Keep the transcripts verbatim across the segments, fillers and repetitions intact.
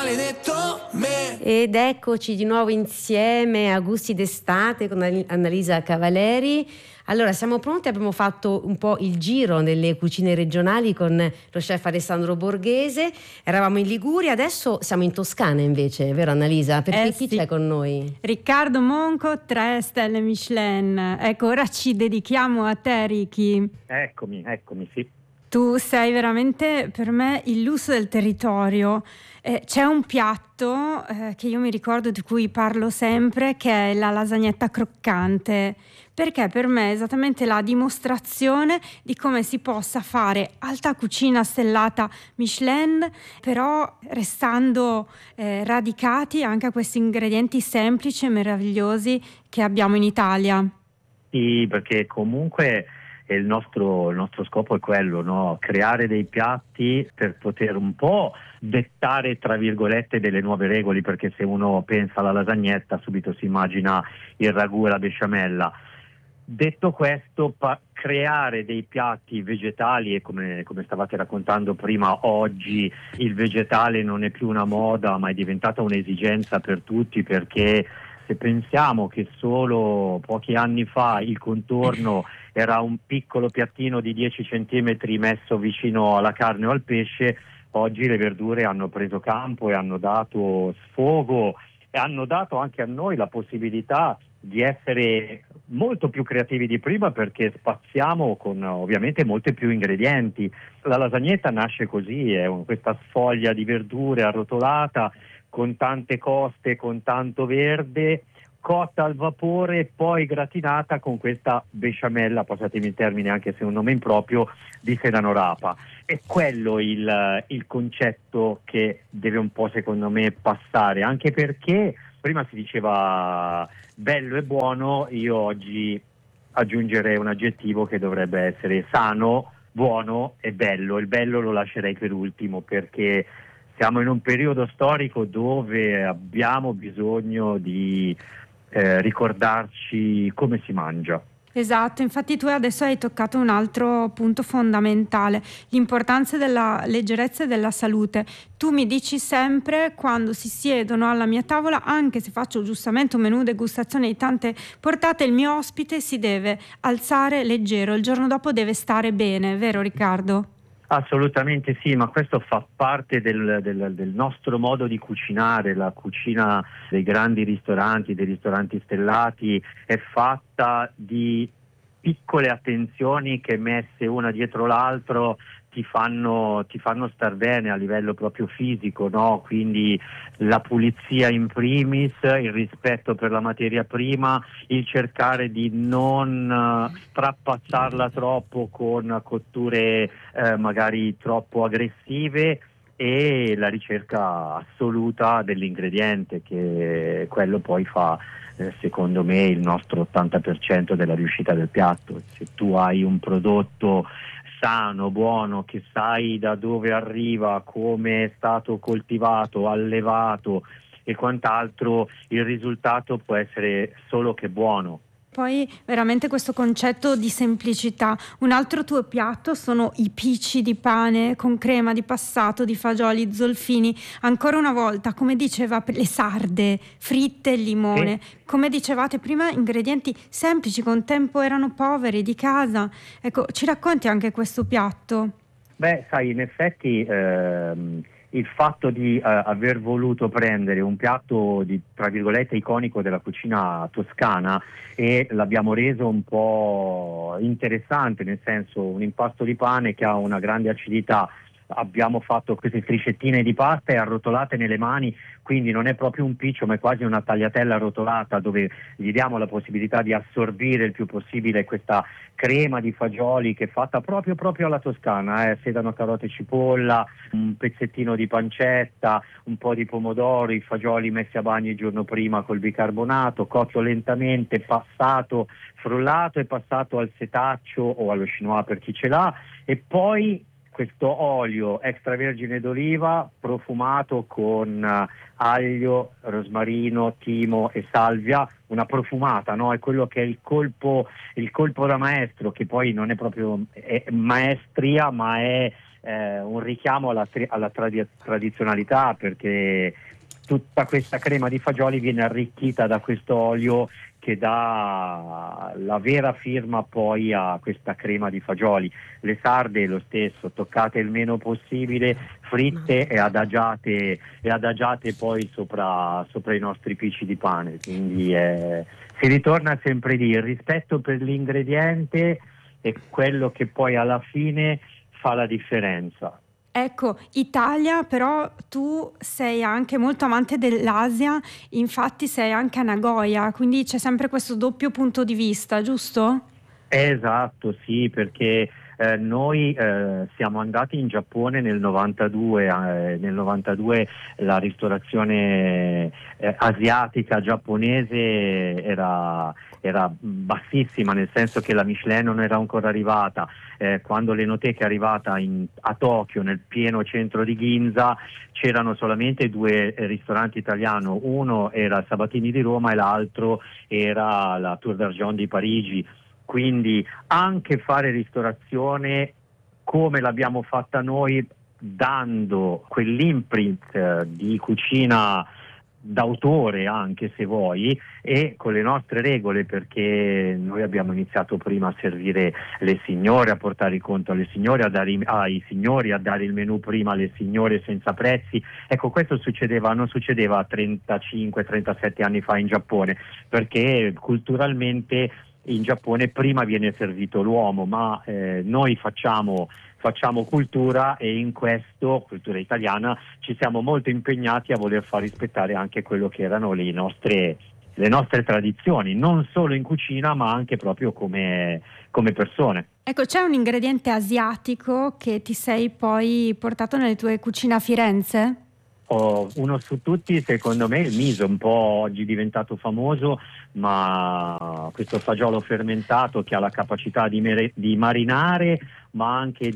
maledetto me. Ed eccoci di nuovo insieme a Gusti d'estate con Annalisa Cavaleri. Allora, siamo pronti, abbiamo fatto un po' il giro nelle cucine regionali con lo chef Alessandro Borghese, eravamo in Liguria, adesso siamo in Toscana invece, vero Annalisa? Perché eh chi sì. c'è con noi? Riccardo Monco, tre stelle Michelin. Ecco, ora ci dedichiamo a te, Ricky. Eccomi, eccomi, sì. Tu sei veramente per me il lusso del territorio. Eh, c'è un piatto eh, che io mi ricordo, di cui parlo sempre, che è la lasagnetta croccante, perché per me è esattamente la dimostrazione di come si possa fare alta cucina stellata Michelin, però restando eh, radicati anche a questi ingredienti semplici e meravigliosi che abbiamo in Italia. Sì, perché comunque il nostro, il nostro scopo è quello, no? Creare dei piatti per poter un po' dettare, tra virgolette, delle nuove regole, perché se uno pensa alla lasagnetta subito si immagina il ragù e la besciamella. Detto questo, pa- creare dei piatti vegetali, e come, come stavate raccontando prima, oggi il vegetale non è più una moda ma è diventata un'esigenza per tutti, perché se pensiamo che solo pochi anni fa il contorno era un piccolo piattino di dieci centimetri messo vicino alla carne o al pesce, oggi le verdure hanno preso campo e hanno dato sfogo e hanno dato anche a noi la possibilità di essere molto più creativi di prima, perché spaziamo con ovviamente molti più ingredienti. La lasagnetta nasce così, è un, questa sfoglia di verdure arrotolata con tante coste, con tanto verde, cotta al vapore e poi gratinata con questa besciamella, passatemi il termine anche se è un nome improprio, di sedano rapa. È quello il, il concetto che deve un po', secondo me, passare, anche perché prima si diceva bello e buono, io oggi aggiungerei un aggettivo che dovrebbe essere sano, buono e bello. Il bello lo lascerei per ultimo, perché siamo in un periodo storico dove abbiamo bisogno di eh, ricordarci come si mangia. Esatto, infatti tu adesso hai toccato un altro punto fondamentale, l'importanza della leggerezza e della salute. Tu mi dici sempre, quando si siedono alla mia tavola, anche se faccio giustamente un menù degustazione di tante portate, il mio ospite si deve alzare leggero, il giorno dopo deve stare bene, vero Riccardo? Assolutamente sì, ma questo fa parte del, del, del nostro modo di cucinare. La cucina dei grandi ristoranti, dei ristoranti stellati, è fatta di piccole attenzioni che, messe una dietro l'altro, ti fanno, ti fanno star bene a livello proprio fisico, no? Quindi la pulizia in primis, il rispetto per la materia prima, il cercare di non uh, strapazzarla troppo con cotture eh, magari troppo aggressive, e la ricerca assoluta dell'ingrediente, che quello poi fa eh, secondo me il nostro ottanta per cento della riuscita del piatto. Se tu hai un prodotto sano, buono, che sai da dove arriva, come è stato coltivato, allevato e quant'altro, il risultato può essere solo che buono. Poi veramente questo concetto di semplicità. Un altro tuo piatto sono i pici di pane con crema di passato, di fagioli, zolfini. Ancora una volta, come diceva, le sarde, fritte e limone. Sì. Come dicevate prima, ingredienti semplici, con tempo erano poveri, di casa. Ecco, ci racconti anche questo piatto? Beh, sai, in effetti ehm, il fatto di eh, aver voluto prendere un piatto di, tra virgolette, iconico della cucina toscana, e l'abbiamo reso un po' interessante, nel senso, un impasto di pane che ha una grande acidità. Abbiamo fatto queste striscettine di pasta e arrotolate nelle mani, quindi non è proprio un piccio ma è quasi una tagliatella arrotolata, dove gli diamo la possibilità di assorbire il più possibile questa crema di fagioli che è fatta proprio proprio alla toscana, eh, sedano, carote, cipolla, un pezzettino di pancetta, un po' di pomodoro, i fagioli messi a bagno il giorno prima col bicarbonato, cotto lentamente, passato, frullato e passato al setaccio o allo chinois per chi ce l'ha, e poi questo olio extravergine d'oliva profumato con uh, aglio, rosmarino, timo e salvia, una profumata, no? È quello che è il colpo, il colpo da maestro, che poi non è proprio è maestria, ma è eh, un richiamo alla, tri- alla tradi- tradizionalità, perché tutta questa crema di fagioli viene arricchita da questo olio che dà la vera firma poi a questa crema di fagioli. Le sarde lo stesso, toccate il meno possibile, fritte e adagiate, e adagiate poi sopra, sopra i nostri picci di pane. Quindi eh, si ritorna sempre lì, il rispetto per l'ingrediente è quello che poi alla fine fa la differenza. Ecco, Italia, però tu sei anche molto amante dell'Asia, infatti sei anche a Nagoya, quindi c'è sempre questo doppio punto di vista, giusto? Esatto, sì, perché eh, noi eh, siamo andati in Giappone nel novantadue, eh, nel novantadue la ristorazione eh, asiatica giapponese era, era bassissima, nel senso che la Michelin non era ancora arrivata. Eh, quando l'Enoteca è arrivata in, a Tokyo, nel pieno centro di Ginza, c'erano solamente due eh, ristoranti italiani, uno era il Sabatini di Roma e l'altro era la Tour d'Argent di Parigi. Quindi anche fare ristorazione come l'abbiamo fatta noi, dando quell'imprint eh, di cucina d'autore, anche se vuoi, e con le nostre regole, perché noi abbiamo iniziato prima a servire le signore, a portare il conto alle signore, a dare i, ai signori, a dare il menù prima alle signore senza prezzi. Ecco, questo succedeva, non succedeva trentacinque trentasette anni fa in Giappone, perché culturalmente in Giappone prima viene servito l'uomo, ma eh, noi facciamo, facciamo cultura, e in questo, cultura italiana, ci siamo molto impegnati a voler far rispettare anche quello che erano le nostre, le nostre tradizioni, non solo in cucina ma anche proprio come, come persone. Ecco, c'è un ingrediente asiatico che ti sei poi portato nelle tue cucine a Firenze? Oh, uno su tutti, secondo me, il miso, un po' oggi diventato famoso, ma questo fagiolo fermentato che ha la capacità di, mere- di marinare ma anche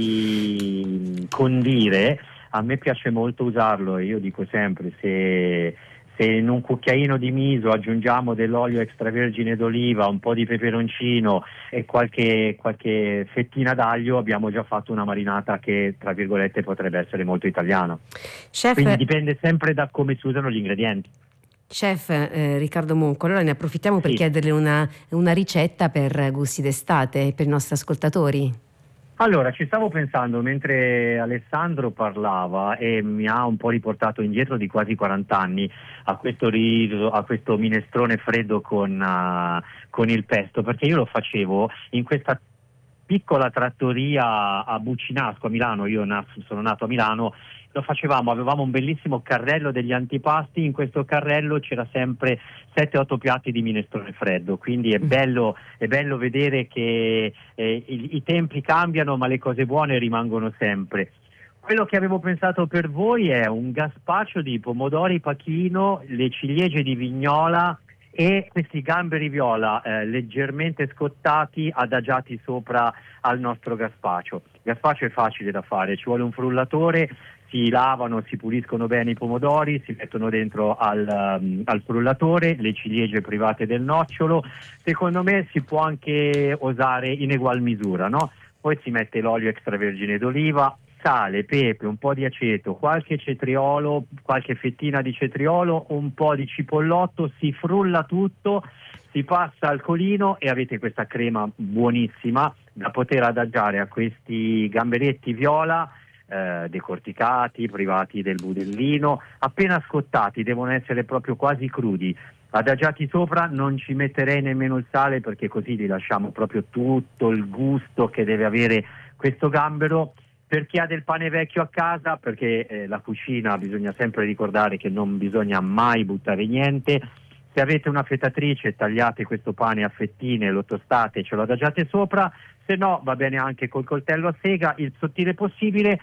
di condire. A me piace molto usarlo, e io dico sempre, se, se in un cucchiaino di miso aggiungiamo dell'olio extravergine d'oliva, un po' di peperoncino e qualche, qualche fettina d'aglio, abbiamo già fatto una marinata che, tra virgolette, potrebbe essere molto italiana. Chef, Quindi dipende sempre da come si usano gli ingredienti. Chef eh, Riccardo Monco, allora ne approfittiamo per Sì. chiederle una, una ricetta per gusti d'estate per i nostri ascoltatori. Allora, ci stavo pensando mentre Alessandro parlava, e mi ha un po' riportato indietro di quasi quaranta anni a questo riso, a questo minestrone freddo con, uh, con il pesto, perché io lo facevo in questa piccola trattoria a Bucinasco a Milano. Io nas- sono nato a Milano. Lo facevamo, avevamo un bellissimo carrello degli antipasti, in questo carrello c'era sempre sette otto piatti di minestrone freddo, quindi è bello, è bello vedere che eh, i, i tempi cambiano ma le cose buone rimangono sempre. Quello che avevo pensato per voi è un gazpacho di pomodori pachino, le ciliegie di Vignola e questi gamberi viola eh, leggermente scottati, adagiati sopra al nostro gazpacho. Il gazpacho è facile da fare, ci vuole un frullatore, si lavano, si puliscono bene i pomodori, si mettono dentro al, um, al frullatore, le ciliegie private del nocciolo. Secondo me si può anche osare in egual misura, no? Poi si mette l'olio extravergine d'oliva, sale, pepe, un po' di aceto, qualche cetriolo, qualche fettina di cetriolo, un po' di cipollotto, si frulla tutto, si passa al colino e avete questa crema buonissima da poter adagiare a questi gamberetti viola eh, decorticati, privati del budellino, appena scottati, devono essere proprio quasi crudi. Adagiati sopra, non ci metterei nemmeno il sale, perché così li lasciamo proprio tutto il gusto che deve avere questo gambero. Per chi ha del pane vecchio a casa, perché eh, la cucina bisogna sempre ricordare che non bisogna mai buttare niente. Se avete una fetatrice, tagliate questo pane a fettine, lo tostate e ce lo adagiate sopra, se no va bene anche col coltello a sega, il sottile possibile,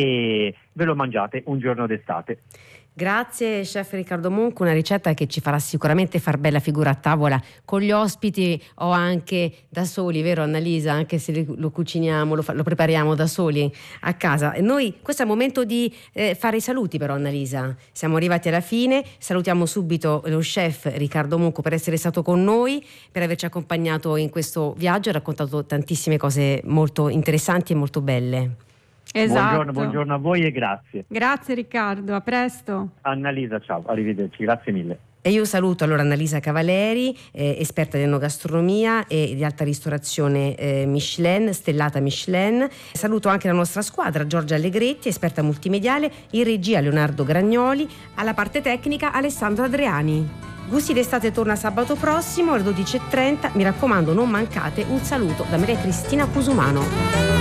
e ve lo mangiate un giorno d'estate. Grazie chef Riccardo Monco, una ricetta che ci farà sicuramente far bella figura a tavola con gli ospiti o anche da soli, vero Annalisa? Anche se lo cuciniamo, lo, fa, lo prepariamo da soli a casa. E noi, questo è il momento di eh, fare i saluti però, Annalisa. Siamo arrivati alla fine, salutiamo subito lo chef Riccardo Monco per essere stato con noi, per averci accompagnato in questo viaggio e raccontato tantissime cose molto interessanti e molto belle. Esatto. Buongiorno, buongiorno a voi e grazie. Grazie Riccardo, a presto. Annalisa, ciao, arrivederci, grazie mille. E io saluto allora Annalisa Cavaleri, eh, esperta di enogastronomia e di alta ristorazione eh, Michelin, stellata Michelin. Saluto anche la nostra squadra, Giorgia Allegretti, esperta multimediale, in regia Leonardo Gragnoli, alla parte tecnica Alessandro Adriani. Gusti d'estate torna sabato prossimo alle dodici e trenta. Mi raccomando, non mancate. Un saluto da Maria Cristina Cusumano.